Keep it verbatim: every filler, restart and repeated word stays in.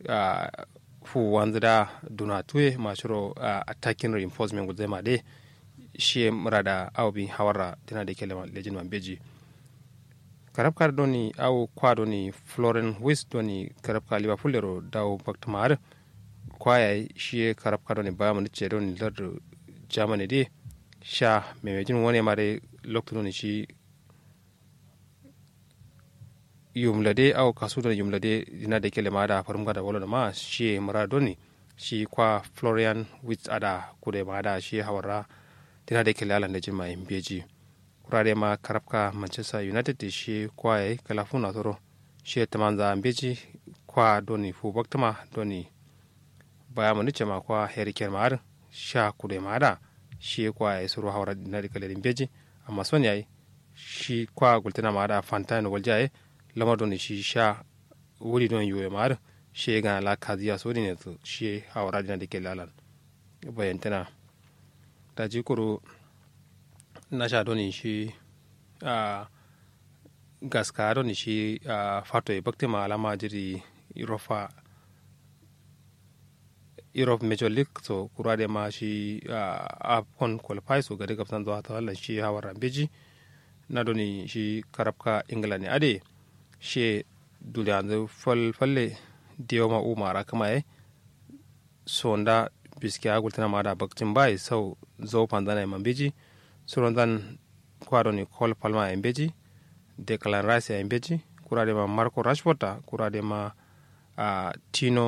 uh, fu wanzida duna tuwe mashiro uh, attacking reinforcement guzema de shi murada au bi hawara tana da kelema lejin mambeji karabkar doni au kwa doni Florent Wis doni karabka Liverpool ro dawo baktumar kwaya shi karabka doni ba mun ce doni lar Germany de sha memejin wani mare lokto doni shi yumlade au kasu doni yumlade ina da kelema da farumga da wala ma shi muradoni shi kwa Florian Wis ada kude ma da shi hawara tana da kelala lejin mambeji kurare ma karabka Manchester United da shi kwaye kalafuna toro shi tamanza mbeji kwa doni fu baktama doni baya mu nice ma kwa Harry Kane mar sha kude mada shi kwaye suru hawra na dikale mbeji amma son yayi shi kwa gultana mada fantano waljaye lamar doni shi sha wuri don yuwe mar shi ga la kaziya so ne shi hawra na dikale lalan bayantana da jikuru na sha doni shi a gaska doni shi a fato e bakte ma alama jiri Europa Europe Major League so kurade ma shi a kon qualify so gade kapsan zo ta wallan shi hawara beji na doni shi karabka England ne ade shi dulian fal falle dioma umara kama e sonda biskiya gultana ma da baktin bai sau zo pandana mambeji surondan kwado ni Cole Palmer embeji Declan Rice embeji kurade ma Marco Rashford kurade ma uh, Tino